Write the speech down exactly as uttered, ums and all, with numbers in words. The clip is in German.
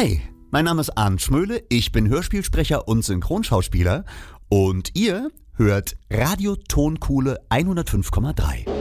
Hi, mein Name ist Arndt Schmöhle, ich bin Hörspielsprecher und Synchronschauspieler und ihr hört Radio Tonkuhle hundertfünf Komma drei.